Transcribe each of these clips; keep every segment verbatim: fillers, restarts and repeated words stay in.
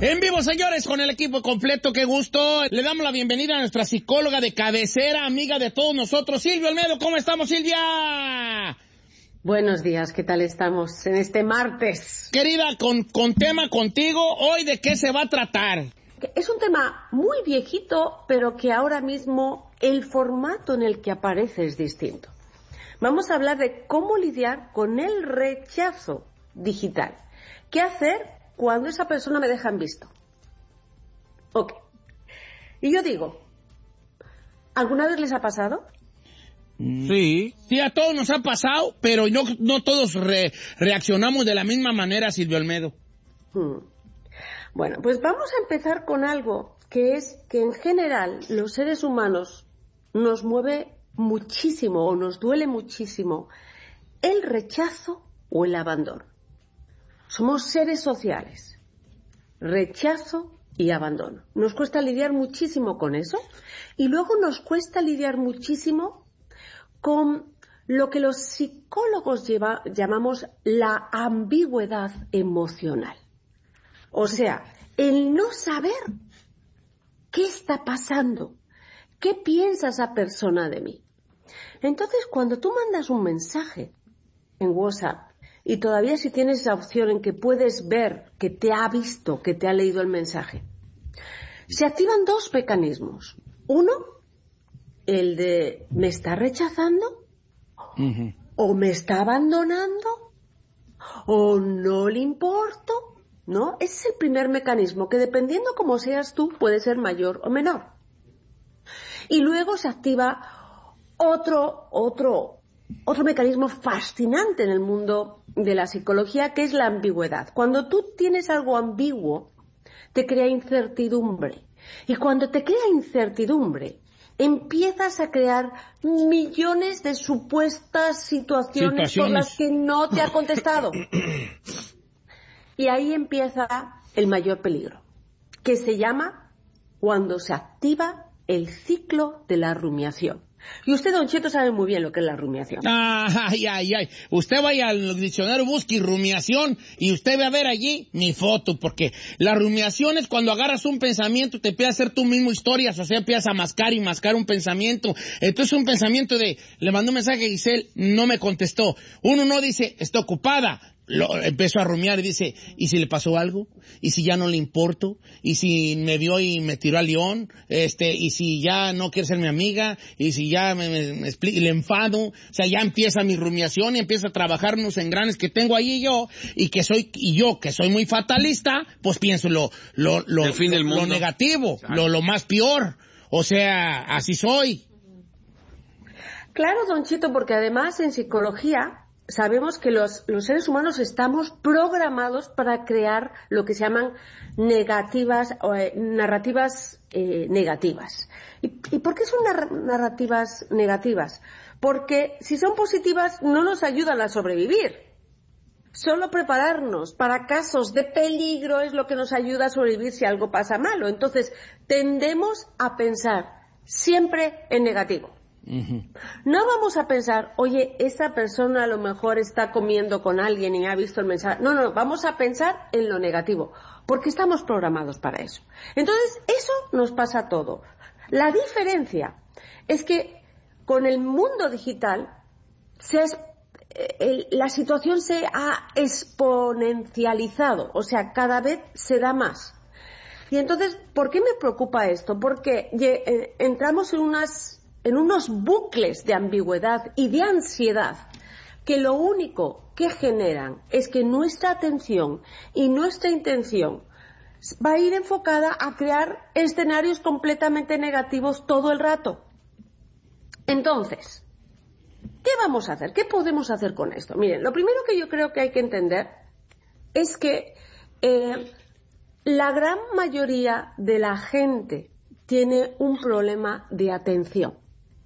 En vivo, señores, con el equipo completo, qué gusto. Le damos la bienvenida a nuestra psicóloga de cabecera, amiga de todos nosotros, Silvia Olmedo. ¿Cómo estamos, Silvia? Buenos días, ¿qué tal estamos en este martes? Querida, con, con tema contigo, hoy ¿de qué se va a tratar? Es un tema muy viejito, pero que ahora mismo el formato en el que aparece es distinto. Vamos a hablar de cómo lidiar con el rechazo digital. ¿Qué hacer cuando esa persona me deja en visto? Ok. Y yo digo, ¿alguna vez les ha pasado? Sí. Sí, a todos nos ha pasado, pero no, no todos re, reaccionamos de la misma manera, Silvia Olmedo. Hmm. Bueno, pues vamos a empezar con algo que es que en general los seres humanos nos mueve muchísimo o nos duele muchísimo el rechazo o el abandono. Somos seres sociales. Rechazo y abandono. Nos cuesta lidiar muchísimo con eso y luego nos cuesta lidiar muchísimo con lo que los psicólogos lleva, llamamos la ambigüedad emocional. O sea, el no saber qué está pasando, qué piensa esa persona de mí. Entonces, cuando tú mandas un mensaje en WhatsApp y todavía si tienes esa opción en que puedes ver que te ha visto, que te ha leído el mensaje, se activan dos mecanismos. Uno, el de ¿me está rechazando? Uh-huh. ¿O me está abandonando? ¿O no le importo? ¿No? Ese es el primer mecanismo, que dependiendo cómo seas tú, puede ser mayor o menor. Y luego se activa otro, otro, otro mecanismo fascinante en el mundo de la psicología, que es la ambigüedad. Cuando tú tienes algo ambiguo, te crea incertidumbre. Y cuando te crea incertidumbre, empiezas a crear millones de supuestas situaciones, situaciones. por las que no te ha contestado. Y ahí empieza el mayor peligro, que se llama cuando se activa el ciclo de la rumiación. Y usted, Don Cheto, sabe muy bien lo que es la rumiación. Ay, ay, ay. Usted vaya al diccionario, busque rumiación y usted va a ver allí mi foto, porque la rumiación es cuando agarras un pensamiento, te empiezas a hacer tú mismo historias, o sea, empiezas a mascar y mascar un pensamiento. Entonces un pensamiento de, le mandó un mensaje a Giselle, no me contestó. Uno no dice, está ocupada. Lo, empezó a rumiar y dice, ¿y si le pasó algo? ¿Y si ya no le importo? ¿Y si me vio y me tiró al león? Este, ¿y si ya no quiere ser mi amiga? ¿Y si ya me, me, me explica, y le enfado? O sea, ya empieza mi rumiación y empieza a trabajar unos engranes que tengo ahí yo, y que soy, y yo, que soy muy fatalista, pues pienso lo, lo, lo, el fin lo, del mundo. lo negativo, lo, lo más peor. O sea, así soy. Claro, Don Chito, porque además en psicología sabemos que los, los seres humanos estamos programados para crear lo que se llaman negativas, eh, narrativas eh, negativas. ¿Y, ¿Y por qué son nar- narrativas negativas? Porque si son positivas no nos ayudan a sobrevivir. Solo prepararnos para casos de peligro es lo que nos ayuda a sobrevivir si algo pasa malo. Entonces, tendemos a pensar siempre en negativo. Uh-huh. No vamos a pensar, oye, esa persona a lo mejor está comiendo con alguien y ha visto el mensaje. No, no, vamos a pensar en lo negativo, porque estamos programados para eso. Entonces, eso nos pasa a todo. La diferencia es que con el mundo digital se has, eh, la situación se ha exponencializado, o sea, cada vez se da más. Y entonces, ¿por qué me preocupa esto? Porque eh, entramos en unas en unos bucles de ambigüedad y de ansiedad que lo único que generan es que nuestra atención y nuestra intención va a ir enfocada a crear escenarios completamente negativos todo el rato. Entonces, ¿qué vamos a hacer? ¿Qué podemos hacer con esto? Miren, lo primero que yo creo que hay que entender es que eh, la gran mayoría de la gente tiene un problema de atención.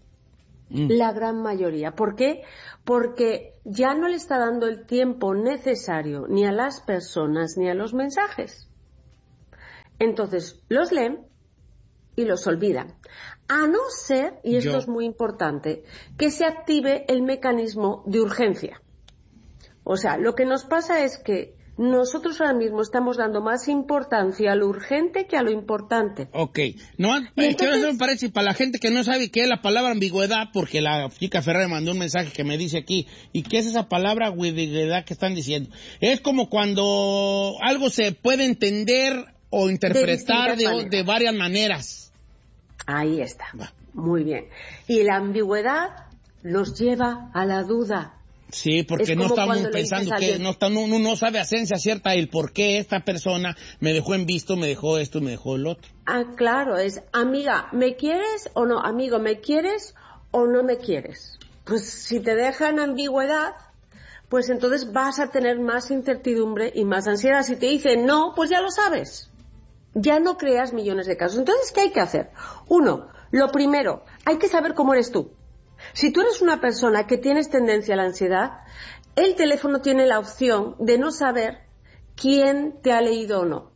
La gran mayoría. ¿Por qué? Porque ya no le está dando el tiempo necesario ni a las personas ni a los mensajes. Entonces, los leen y los olvidan. A no ser, y esto Yo. es muy importante, que se active el mecanismo de urgencia. O sea, lo que nos pasa es que nosotros ahora mismo estamos dando más importancia a lo urgente que a lo importante. Ok. No, entonces, me parece para la gente que no sabe qué es la palabra ambigüedad, porque la chica Ferrer mandó un mensaje que me dice aquí, ¿y qué es esa palabra ambigüedad que están diciendo? Es como cuando algo se puede entender o interpretar de, de, de varias maneras. Ahí está. Va. Muy bien. Y la ambigüedad nos lleva a la duda. Sí, porque no estamos pensando que no, está, uno no sabe a ciencia cierta el por qué esta persona me dejó en visto, me dejó esto, me dejó el otro. Ah, claro, es, amiga, ¿me quieres o no? Amigo, ¿me quieres o no me quieres? Pues si te dejan ambigüedad, pues entonces vas a tener más incertidumbre y más ansiedad. Si te dicen no, pues ya lo sabes. Ya no creas millones de casos. Entonces, ¿qué hay que hacer? Uno, lo primero, hay que saber cómo eres tú. Si tú eres una persona que tienes tendencia a la ansiedad, el teléfono tiene la opción de no saber quién te ha leído o no.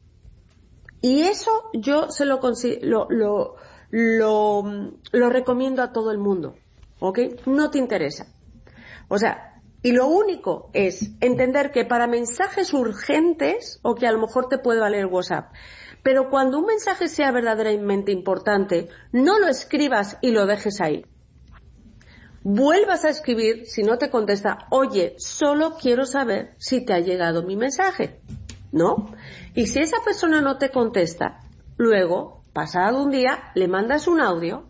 Y eso yo se lo, lo, lo, lo, lo recomiendo a todo el mundo, ¿ok? No te interesa. O sea, y lo único es entender que para mensajes urgentes, o que a lo mejor te puede valer WhatsApp, pero cuando un mensaje sea verdaderamente importante, no lo escribas y lo dejes ahí. Vuelvas a escribir, si no te contesta, oye, solo quiero saber si te ha llegado mi mensaje, ¿no? Y si esa persona no te contesta, luego, pasado un día, le mandas un audio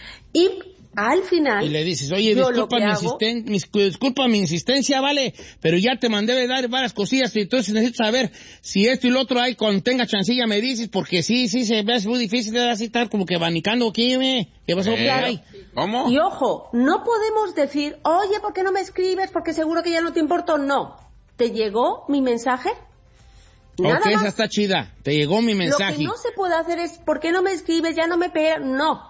y al final... Y le dices, oye, disculpa mi, hago... insisten... disculpa mi insistencia, vale, pero ya te mandé de dar varias cosillas y entonces necesito saber si esto y lo otro hay, cuando tenga chancilla me dices, porque sí, sí, se ve muy difícil de así estar como que abanicando aquí, ¿me? ¿Qué pasó? Eh, ¿Cómo? Y ojo, no podemos decir, oye, ¿por qué no me escribes? Porque seguro que ya no te importo. No. ¿Te llegó mi mensaje? Nada ok, más. Esa está chida. Te llegó mi mensaje. Lo que no se puede hacer es, ¿por qué no me escribes? Ya no me pegas. No.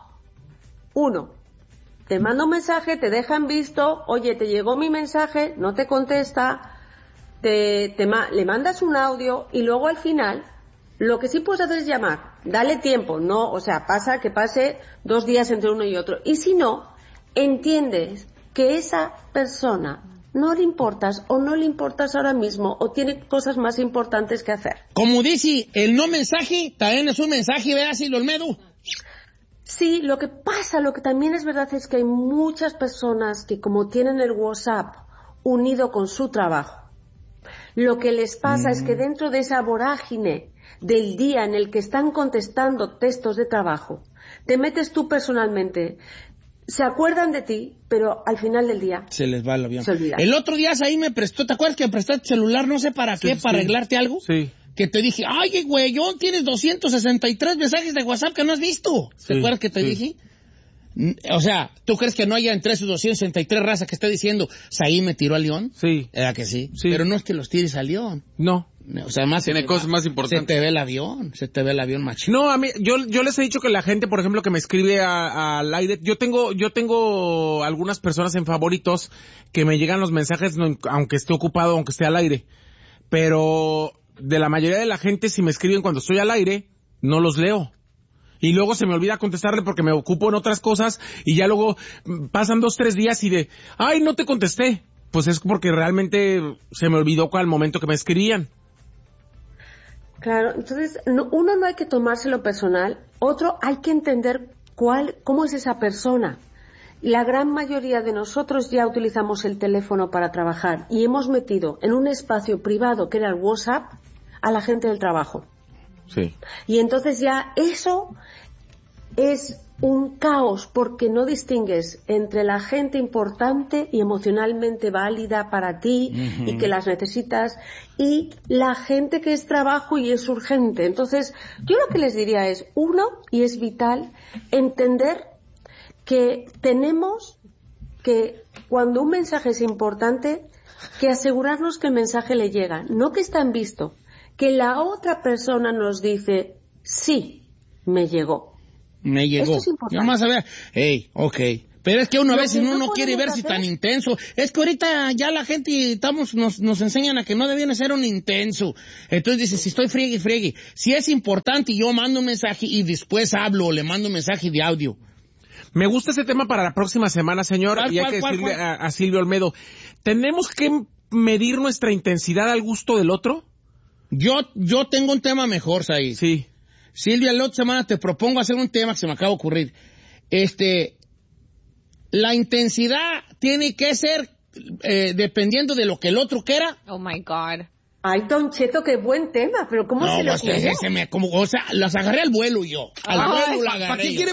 Uno. Te manda un mensaje, te dejan visto, oye, te llegó mi mensaje, no te contesta, te, te ma- le mandas un audio y luego al final, lo que sí puedes hacer es llamar, dale tiempo, no, o sea, pasa que pase dos días entre uno y otro. Y si no, entiendes que esa persona no le importas o no le importas ahora mismo o tiene cosas más importantes que hacer. Como dice, el no mensaje también es un mensaje, ¿verdad, Silvio Olmedo? Sí, lo que pasa, lo que también es verdad es que hay muchas personas que como tienen el WhatsApp unido con su trabajo, lo que les pasa mm. es que dentro de esa vorágine del día en el que están contestando textos de trabajo, te metes tú personalmente, se acuerdan de ti, pero al final del día se les va el avión. Se olvida. El otro día ahí me prestó, ¿te acuerdas que me prestaste celular no sé para qué, sí, para sí. arreglarte algo? Sí. Que te dije, ay, güey, yo tienes doscientos sesenta y tres mensajes de WhatsApp que no has visto. ¿Te sí, acuerdas que te sí. dije? O sea, ¿tú crees que no haya entre esos doscientos sesenta y tres razas que esté diciendo, Saí me tiró a León? Sí. ¿Era que sí? Sí. Pero no es que los tires a León. No. O sea, más tiene cosas va, más importantes. Se te ve el avión, se te ve el avión macho. No, a mí, yo, yo les he dicho que la gente, por ejemplo, que me escribe al aire, yo tengo, yo tengo algunas personas en favoritos que me llegan los mensajes, aunque esté ocupado, aunque esté al aire. Pero de la mayoría de la gente, si me escriben cuando estoy al aire, no los leo. Y luego se me olvida contestarle porque me ocupo en otras cosas y ya luego pasan dos, tres días y de, ay, no te contesté. Pues es porque realmente se me olvidó al momento que me escribían. Claro, entonces no, uno no hay que tomárselo personal, otro hay que entender cuál, cómo es esa persona. La gran mayoría de nosotros ya utilizamos el teléfono para trabajar y hemos metido en un espacio privado que era el WhatsApp a la gente del trabajo. Sí. Y entonces ya eso es un caos porque no distingues entre la gente importante y emocionalmente válida para ti uh-huh. y que las necesitas y la gente que es trabajo y es urgente. Entonces, yo lo que les diría es, uno, y es vital, entender que tenemos que, cuando un mensaje es importante, que asegurarnos que el mensaje le llega, no que está en visto, que la otra persona nos dice, sí, me llegó. Me llegó. Esto es importante. Yo más a ver, hey, ok. Pero es que uno a veces uno no quiere verse tan intenso. Es que ahorita ya la gente estamos nos, nos enseñan a que no debían ser un intenso. Entonces dice, si estoy friegue, friegue. Si es importante, yo mando un mensaje y después hablo o le mando un mensaje de audio. Me gusta ese tema para la próxima semana, señor. ¿Cuál, y hay cuál, que cuál, decirle cuál? A, a Silvio Olmedo. Tenemos que medir nuestra intensidad al gusto del otro? Yo, yo tengo un tema mejor, Said. Sí. Silvia, la otra semana te propongo hacer un tema que se me acaba de ocurrir. Este, la intensidad tiene que ser eh, dependiendo de lo que el otro quiera. Oh my God. Ay, Don Cheto, qué buen tema, pero ¿cómo No, se le pues, ocurrió? se, se me, como, o sea, las agarré al vuelo yo. Al Ay, vuelo la ¿para agarré qué yo. quiere